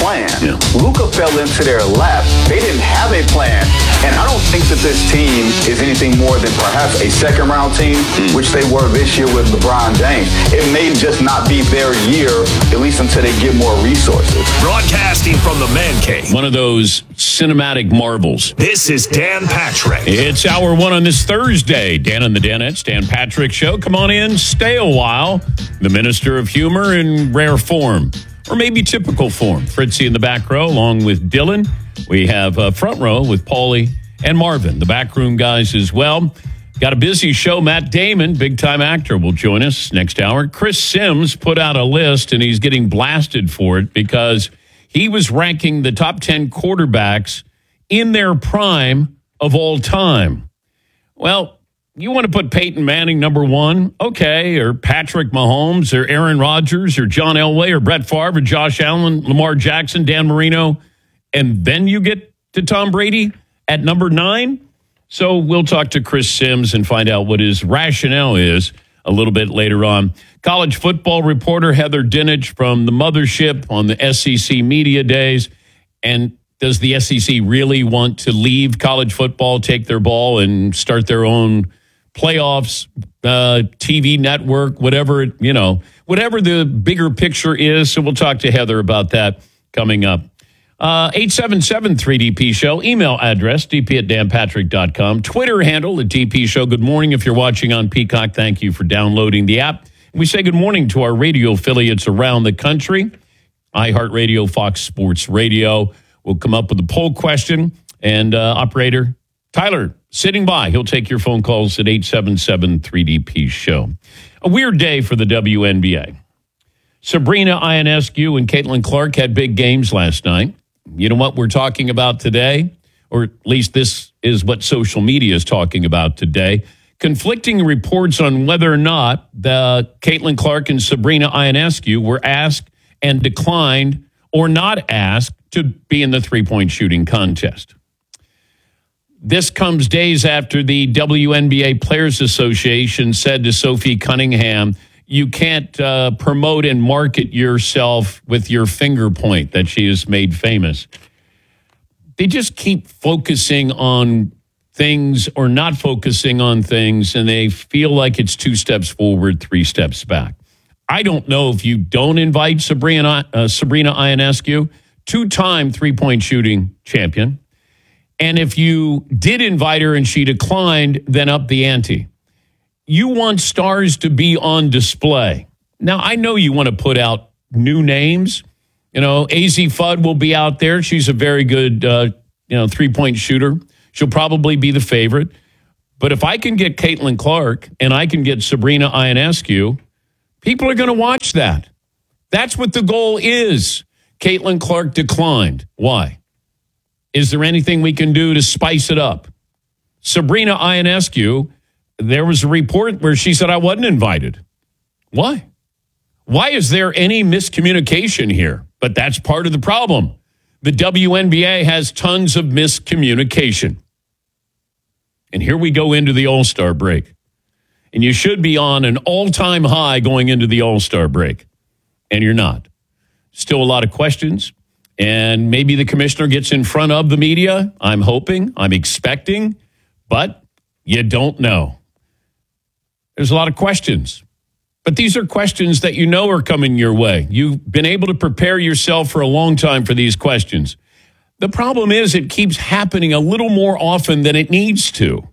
plan. Yeah. Luka fell into their lap. They didn't have a plan. And I don't think that this team is anything more than perhaps a second-round team, which they were this year with LeBron James. It may just not be their year, at least until they get more resources. Broadcasting from the Man Cave. One of those cinematic marvels. This is Dan Patrick. It's hour one on this Thursday. Dan and the Danettes, Dan Patrick Show. Come on in, stay a while. The Minister of Humor in rare form, or maybe typical form. Fritzy in the back row, along with Dylan. We have front row with Paulie and Marvin, the backroom guys as well. Got a busy show. Matt Damon, big-time actor, will join us next hour. Chris Sims put out a list, and he's getting blasted for it because he was ranking the top 10 quarterbacks in their prime of all time. Well, you want to put Peyton Manning number one? Okay. Or Patrick Mahomes or Aaron Rodgers or John Elway or Brett Favre or Josh Allen, Lamar Jackson, Dan Marino, and then you get to Tom Brady at number 9? So we'll talk to Chris Sims and find out what his rationale is a little bit later on. College football reporter Heather Dinich from the Mothership on the SEC Media Days. And does the SEC really want to leave college football, take their ball, and start their own playoffs, TV network, whatever, whatever the bigger picture is? So we'll talk to Heather about that coming up. 877-3DP Show. Email address, dp@danpatrick.com. Twitter handle, @DP Show. Good morning if you're watching on Peacock. Thank you for downloading the app. We say good morning to our radio affiliates around the country. iHeartRadio, Fox Sports Radio. We'll come up with a poll question. And operator Tyler, sitting by. He'll take your phone calls at 877-3DP Show. A weird day for the WNBA. Sabrina Ionescu and Caitlin Clark had big games last night. You know what we're talking about today? Or at least this is what social media is talking about today. Conflicting reports on whether or not the Caitlin Clark and Sabrina Ionescu were asked and declined or not asked to be in the three-point shooting contest. This comes days after the WNBA Players Association said to Sophie Cunningham, you can't promote and market yourself with your finger point that she has made famous. They just keep focusing on things or not focusing on things, and they feel like it's 2 steps forward, 3 steps back. I don't know if you don't invite Sabrina Ionescu, 2-time three-point shooting champion, and if you did invite her and she declined, then up the ante. You want stars to be on display. Now, I know you want to put out new names. AZ Fudd will be out there. She's a very good, three-point shooter. She'll probably be the favorite. But if I can get Caitlin Clark and I can get Sabrina Ionescu, people are going to watch that. That's what the goal is. Caitlin Clark declined. Why? Is there anything we can do to spice it up? Sabrina Ionescu, there was a report where she said, I wasn't invited. Why? Why is there any miscommunication here? But that's part of the problem. The WNBA has tons of miscommunication. And here we go into the All-Star break. And you should be on an all-time high going into the All-Star break. And you're not. Still a lot of questions. And maybe the commissioner gets in front of the media. I'm hoping, I'm expecting, but you don't know. There's a lot of questions. But these are questions that you know are coming your way. You've been able to prepare yourself for a long time for these questions. The problem is it keeps happening a little more often than it needs to.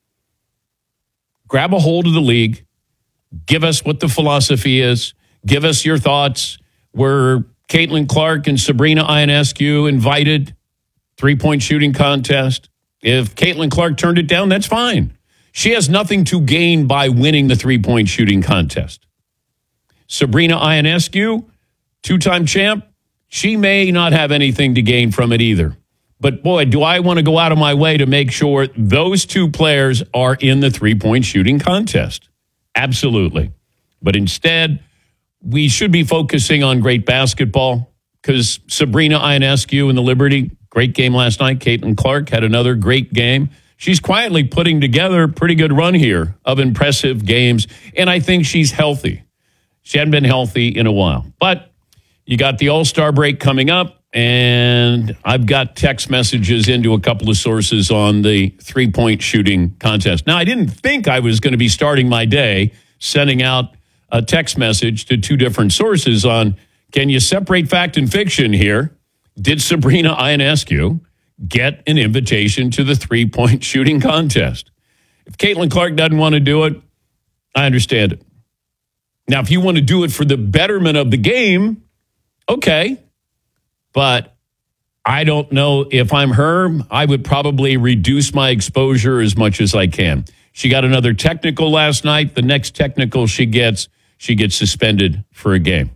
Grab a hold of the league. Give us what the philosophy is. Give us your thoughts. Were Caitlin Clark and Sabrina Ionescu invited? Three-point shooting contest. If Caitlin Clark turned it down, that's fine. She has nothing to gain by winning the three-point shooting contest. Sabrina Ionescu, 2-time champ, she may not have anything to gain from it either. But boy, do I want to go out of my way to make sure those 2 players are in the three-point shooting contest. Absolutely. But instead, we should be focusing on great basketball because Sabrina Ionescu and the Liberty, great game last night. Caitlin Clark had another great game. She's quietly putting together a pretty good run here of impressive games, and I think she's healthy. She hadn't been healthy in a while. But you got the All-Star break coming up. and I've got text messages into a couple of sources on the three-point shooting contest. Now, I didn't think I was going to be starting my day sending out a text message to two different sources on, can you separate fact and fiction here? Did Sabrina Ionescu get an invitation to the three-point shooting contest? If Caitlin Clark doesn't want to do it, I understand it. Now, if you want to do it for the betterment of the game, okay. But I don't know if I'm her. I would probably reduce my exposure as much as I can. She got another technical last night. The next technical she gets suspended for a game.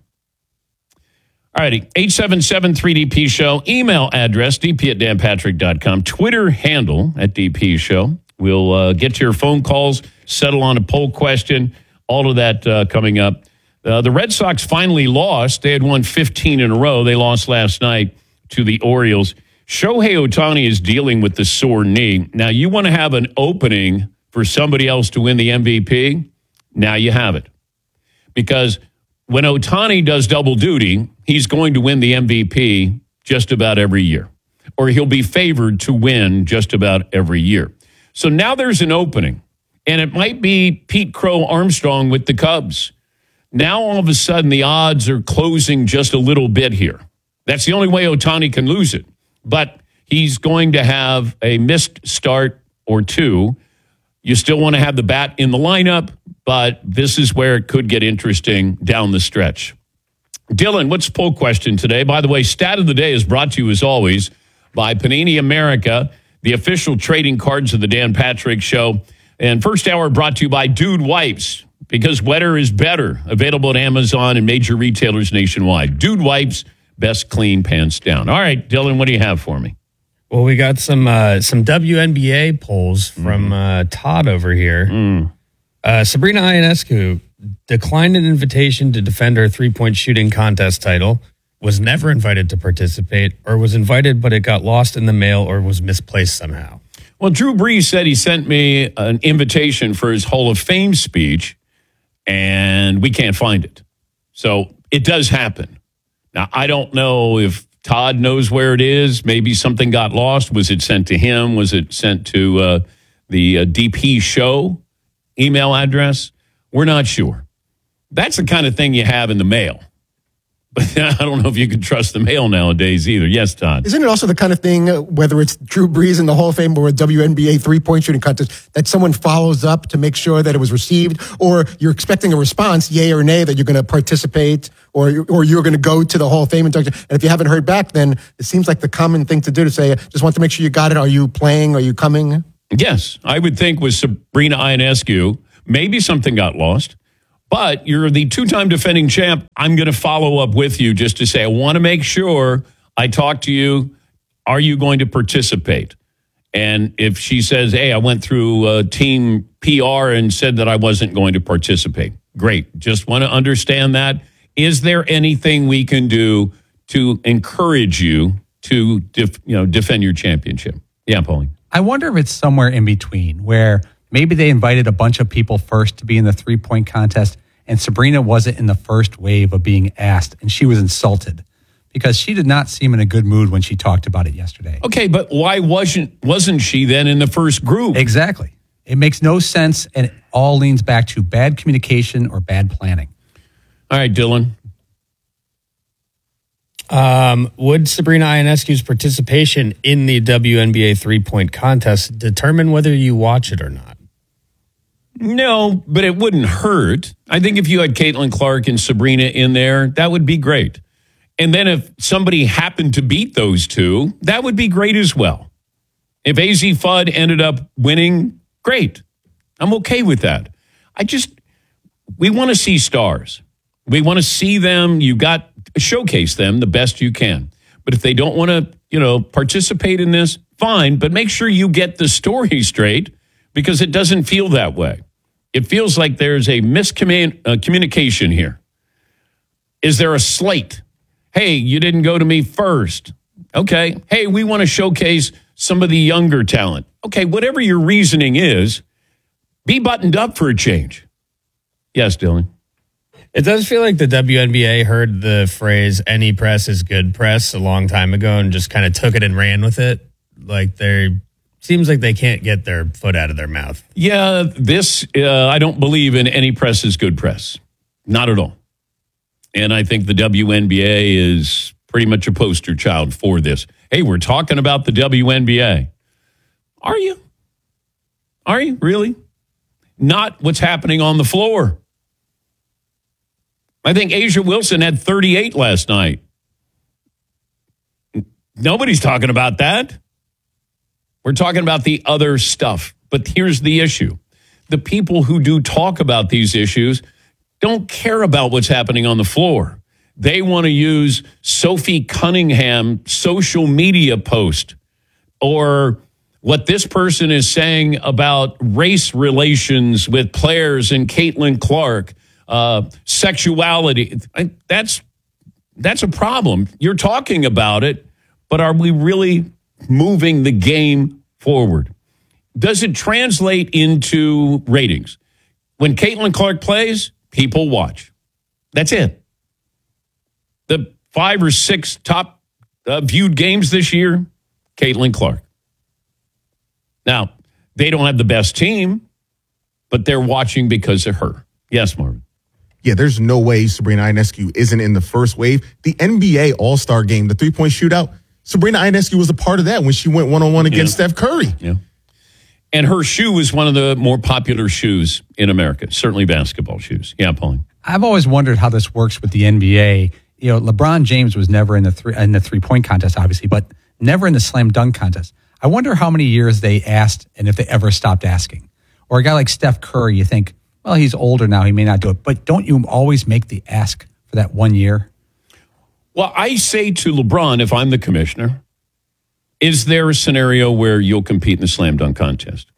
All righty, 877-3DP Show. Email address, dp@danpatrick.com. Twitter handle @DP Show. We'll get to your phone calls, settle on a poll question, all of that coming up. The Red Sox finally lost. They had won 15 in a row. They lost last night to the Orioles. Shohei Ohtani is dealing with the sore knee. Now, you want to have an opening for somebody else to win the MVP? Now you have it. Because when Ohtani does double duty, he's going to win the MVP just about every year. Or he'll be favored to win just about every year. So now there's an opening. And it might be Pete Crow Armstrong with the Cubs. Now all of a sudden the odds are closing just a little bit here. That's the only way Ohtani can lose it. But he's going to have a missed start or two. You still want to have the bat in the lineup, but this is where it could get interesting down the stretch. Dylan, what's the poll question today? By the way, Stat of the Day is brought to you, as always, by Panini America, the official trading cards of the Dan Patrick Show. And first hour brought to you by Dude Wipes, because wetter is better. Available at Amazon and major retailers nationwide. Dude Wipes, best clean pants down. All right, Dylan, what do you have for me? Well, we got some WNBA polls from Todd over here. Sabrina Ionescu declined an invitation to defend her three-point shooting contest title, was never invited to participate, or was invited but it got lost in the mail or was misplaced somehow. Well, Drew Brees said he sent me an invitation for his Hall of Fame speech, and we can't find it. So it does happen. Now, I don't know if Todd knows where it is. Maybe something got lost. Was it sent to him? Was it sent to the DP Show email address? We're not sure. That's the kind of thing you have in the mail. But I don't know if you can trust the mail nowadays either. Yes, Todd. Isn't it also the kind of thing, whether it's Drew Brees in the Hall of Fame or a WNBA three-point shooting contest, that someone follows up to make sure that it was received, or you're expecting a response, yay or nay, that you're going to participate, or you're going to go to the Hall of Fame induction. And if you haven't heard back, then it seems like the common thing to do to say, just want to make sure you got it. Are you playing? Are you coming? Yes, I would think with Sabrina Ionescu, maybe something got lost. But you're the two-time defending champ. I'm going to follow up with you just to say, I want to make sure I talk to you. Are you going to participate? And if she says, hey, I went through team PR and said that I wasn't going to participate, great. Just want to understand that. Is there anything we can do to encourage you to defend your championship? Yeah, Pauline. I wonder if it's somewhere in between where maybe they invited a bunch of people first to be in the three-point contest, and Sabrina wasn't in the first wave of being asked, and she was insulted because she did not seem in a good mood when she talked about it yesterday. Okay, but why wasn't she then in the first group? Exactly. It makes no sense, and it all leans back to bad communication or bad planning. All right, Dylan. Would Sabrina Ionescu's participation in the WNBA three-point contest determine whether you watch it or not? No, but it wouldn't hurt. I think if you had Caitlin Clark and Sabrina in there, that would be great. And then if somebody happened to beat those two, that would be great as well. If AZ Fudd ended up winning, great. I'm okay with that. We want to see stars. We want to see them. You got to showcase them the best you can. But if they don't want to, participate in this, fine. But make sure you get the story straight, because it doesn't feel that way. It feels like there's a miscommunication here. Is there a slate? Hey, you didn't go to me first. Okay. Hey, we want to showcase some of the younger talent. Okay, whatever your reasoning is, be buttoned up for a change. Yes, Dylan. It does feel like the WNBA heard the phrase "any press is good press" a long time ago and just kind of took it and ran with it. Like seems like they can't get their foot out of their mouth. Yeah, I don't believe in any press is good press. Not at all. And I think the WNBA is pretty much a poster child for this. Hey, we're talking about the WNBA. Are you? Are you really? Not what's happening on the floor. I think Asia Wilson had 38 last night. Nobody's talking about that. We're talking about the other stuff. But here's the issue. The people who do talk about these issues don't care about what's happening on the floor. They want to use Sophie Cunningham social media post or what this person is saying about race relations with players and Caitlin Clark, sexuality. That's a problem. You're talking about it, but are we really moving the game forward? Does it translate into ratings? When Caitlin Clark plays, people watch. That's it. The 5 or 6 top viewed games this year, Caitlin Clark. Now, they don't have the best team, but they're watching because of her. Yes, Marvin. Yeah, there's no way Sabrina Ionescu isn't in the first wave. The NBA All-Star game, the three-point shootout, Sabrina Ionescu was a part of that when she went one-on-one against Steph Curry. Yeah. And her shoe is one of the more popular shoes in America, certainly basketball shoes. Yeah, Pauline. I've always wondered how this works with the NBA. You know, LeBron James was never in the three-point contest, obviously, but never in the slam dunk contest. I wonder how many years they asked and if they ever stopped asking. Or a guy like Steph Curry, you think, well, he's older now, he may not do it. But don't you always make the ask for that 1 year? Well, I say to LeBron, if I'm the commissioner, is there a scenario where you'll compete in the slam dunk contest?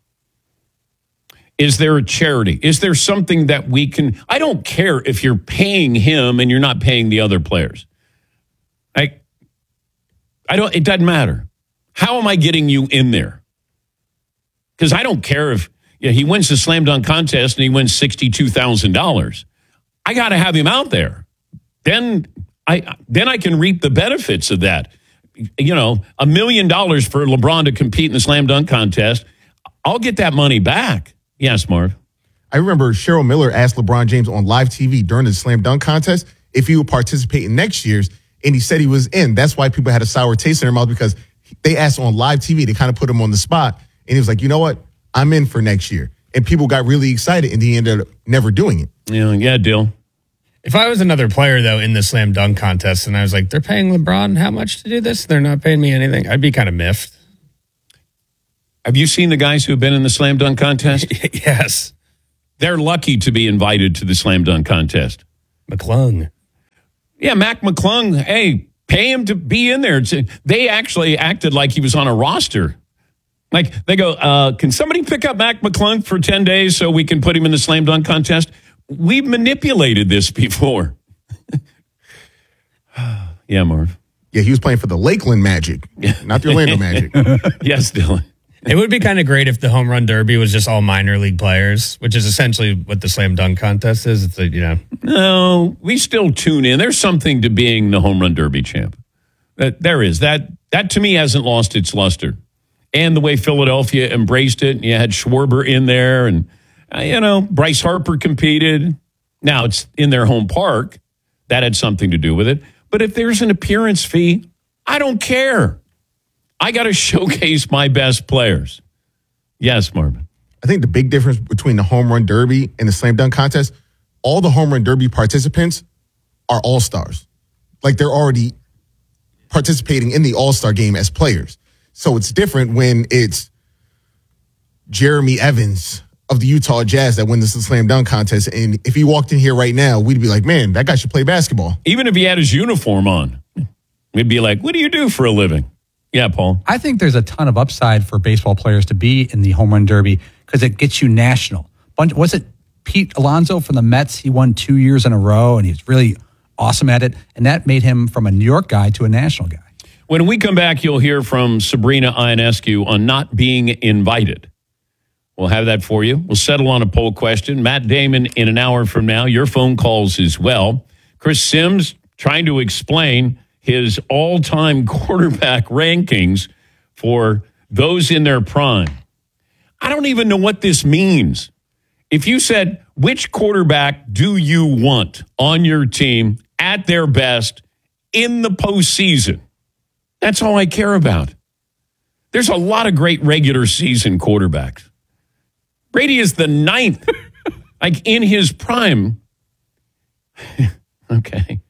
Is there a charity? Is there something that we can... I don't care if you're paying him and you're not paying the other players. It doesn't matter. How am I getting you in there? Because I don't care if he wins the slam dunk contest and he wins $62,000. I got to have him out there. Then I can reap the benefits of that. You know, $1 million for LeBron to compete in the slam dunk contest. I'll get that money back. Yes, Marv. I remember Cheryl Miller asked LeBron James on live TV during the slam dunk contest if he would participate in next year's, and he said he was in. That's why people had a sour taste in their mouth, because they asked on live TV. They kind of put him on the spot, and he was like, you know what? I'm in for next year. And people got really excited, and he ended up never doing it. Yeah, Dill. If I was another player, though, in the slam dunk contest, and I was like, they're paying LeBron how much to do this? They're not paying me anything. I'd be kind of miffed. Have you seen the guys who have been in the slam dunk contest? Yes. They're lucky to be invited to the slam dunk contest. McClung. Yeah, Mac McClung. Hey, pay him to be in there. They actually acted like he was on a roster. Like, they go, can somebody pick up Mac McClung for 10 days so we can put him in the slam dunk contest? We've manipulated this before. Yeah, Marv. Yeah, he was playing for the Lakeland Magic, not the Orlando Magic. Yes, Dylan. It would be kind of great if the home run derby was just all minor league players, which is essentially what the slam dunk contest is. It's like, No, we still tune in. There's something to being the home run derby champ. There is. That to me hasn't lost its luster. And the way Philadelphia embraced it. You had Schwarber in there, and Bryce Harper competed. Now it's in their home park. That had something to do with it. But if there's an appearance fee, I don't care. I got to showcase my best players. Yes, Marvin. I think the big difference between the home run derby and the slam dunk contest, all the home run derby participants are all-stars. Like, they're already participating in the all-star game as players. So it's different when it's Jeremy Evans of the Utah Jazz that wins the slam dunk contest. And if he walked in here right now, we'd be like, man, that guy should play basketball. Even if he had his uniform on, we'd be like, what do you do for a living? Yeah, Paul. I think there's a ton of upside for baseball players to be in the home run derby because it gets you national. Was it Pete Alonso from the Mets? He won 2 years in a row, and he's really awesome at it. And that made him from a New York guy to a national guy. When we come back, you'll hear from Sabrina Ionescu on not being invited. We'll have that for you. We'll settle on a poll question. Matt Damon in an hour from now. Your phone calls as well. Chris Sims trying to explain his all-time quarterback rankings for those in their prime. I don't even know what this means. If you said, which quarterback do you want on your team at their best in the postseason? That's all I care about. There's a lot of great regular season quarterbacks. Brady is the 9th, like in his prime. Okay.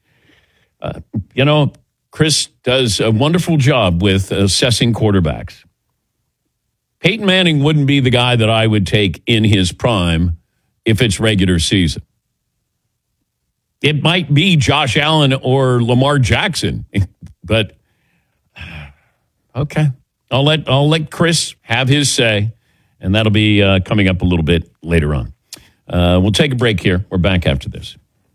Chris does a wonderful job with assessing quarterbacks. Peyton Manning wouldn't be the guy that I would take in his prime if it's regular season. It might be Josh Allen or Lamar Jackson, but okay. I'll let Chris have his say, and that'll be coming up a little bit later on. We'll take a break here. We're back after this.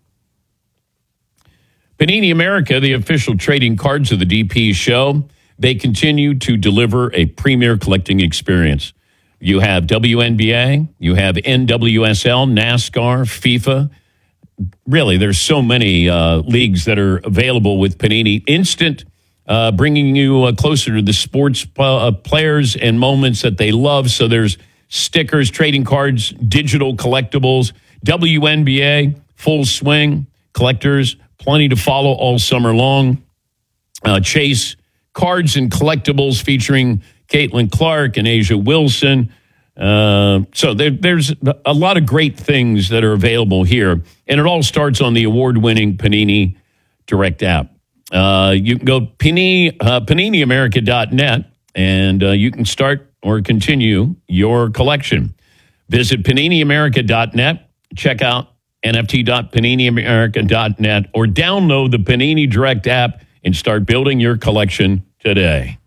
Panini America, the official trading cards of the DP show, they continue to deliver a premier collecting experience. You have WNBA, you have NWSL, NASCAR, FIFA. Really, there's so many leagues that are available with Panini Instant, bringing you closer to the sports players and moments that they love. So there's stickers, trading cards, digital collectibles, WNBA, full swing, collectors, plenty to follow all summer long. Chase cards and collectibles featuring Caitlin Clark and Asia Wilson. So there's a lot of great things that are available here. And it all starts on the award-winning Panini Direct app. You can go PaniniAmerica.net, and you can start or continue your collection. Visit PaniniAmerica.net, check out NFT.PaniniAmerica.net, or download the Panini Direct app and start building your collection today.